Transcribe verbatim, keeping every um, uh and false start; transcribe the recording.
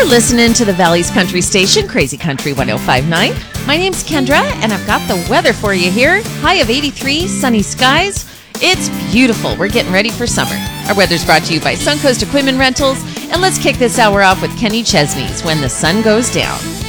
You're listening to the Valley's Country Station, Crazy Country one oh five point nine. My name's Kendra, and I've got the weather for you here. High of eighty-three, sunny skies. It's beautiful. We're getting ready for summer. Our weather's brought to you by Suncoast Equipment Rentals, and let's kick this hour off with Kenny Chesney's When the Sun Goes Down.